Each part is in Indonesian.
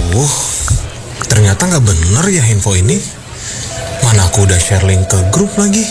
Aduh, ternyata nggak bener ya info ini. Mana aku udah share link ke grup lagi.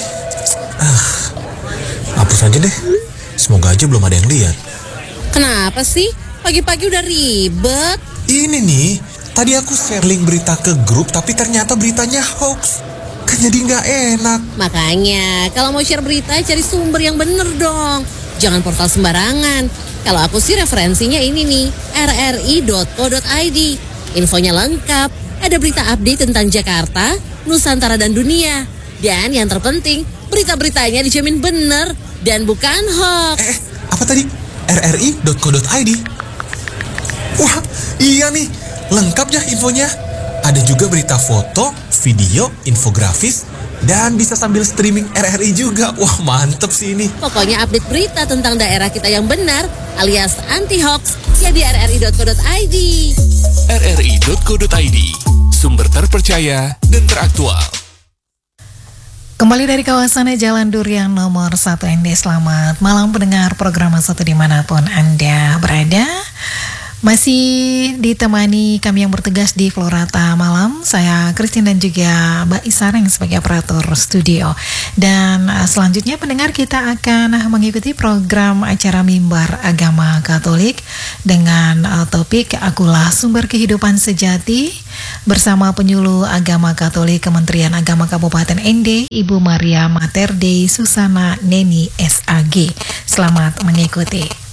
Hapus aja deh. Semoga aja belum ada yang lihat. Kenapa sih? Pagi-pagi udah ribet. Ini nih, tadi aku share link berita ke grup tapi ternyata beritanya hoax. Kan jadi nggak enak. Makanya, kalau mau share berita, cari sumber yang bener dong. Jangan portal sembarangan. Kalau aku sih referensinya ini nih, rri.co.id. Infonya lengkap, ada berita update tentang Jakarta, Nusantara dan dunia. Dan yang terpenting, berita-beritanya dijamin bener dan bukan hoax. Apa tadi? rri.co.id. Wah, iya nih, lengkap ya infonya. Ada juga berita foto, video, infografis, dan bisa sambil streaming RRI juga. Wah, mantep sih ini. Pokoknya update berita tentang daerah kita yang benar alias anti-hoax ya di rri.co.id. rri.co.id, sumber terpercaya dan teraktual. Kembali dari kawasan Jalan Durian nomor 1 ND. Selamat malam pendengar program Satu dimanapun Anda berada. Masih ditemani kami yang bertugas di Florata Malam. Saya Christine dan juga Mbak Isareng sebagai operator studio. Dan selanjutnya pendengar, kita akan mengikuti program acara Mimbar Agama Katolik dengan topik Akulah Sumber Kehidupan Sejati bersama penyuluh Agama Katolik Kementerian Agama Kabupaten ND, Ibu Maria Materde Susana Neni SAG. Selamat mengikuti.